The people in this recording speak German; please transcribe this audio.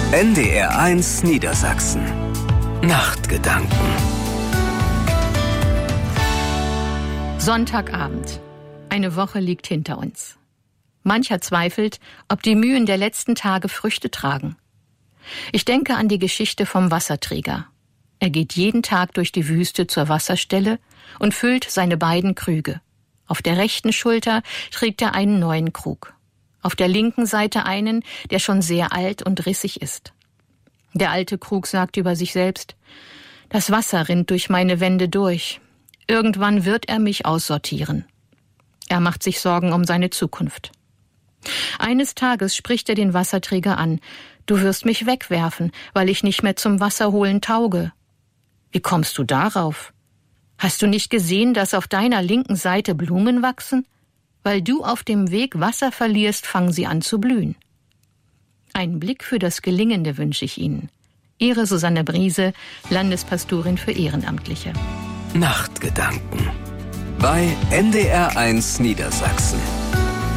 NDR1 Niedersachsen. Nachtgedanken. Sonntagabend. Eine Woche liegt hinter uns. Mancher zweifelt, ob die Mühen der letzten Tage Früchte tragen. Ich denke an die Geschichte vom Wasserträger. Er geht jeden Tag durch die Wüste zur Wasserstelle und füllt seine beiden Krüge. Auf der rechten Schulter trägt er einen neuen Krug. Auf der linken Seite einen, der schon sehr alt und rissig ist. Der alte Krug sagt über sich selbst: Das Wasser rinnt durch meine Wände durch. Irgendwann wird er mich aussortieren. Er macht sich Sorgen um seine Zukunft. Eines Tages spricht er den Wasserträger an: Du wirst mich wegwerfen, weil ich nicht mehr zum Wasserholen tauge. Wie kommst du darauf? Hast du nicht gesehen, dass auf deiner linken Seite Blumen wachsen? Weil du auf dem Weg Wasser verlierst, fangen sie an zu blühen. Einen Blick für das Gelingende wünsche ich Ihnen. Ihre Susanne Briese, Landespastorin für Ehrenamtliche. Nachtgedanken bei NDR1 Niedersachsen.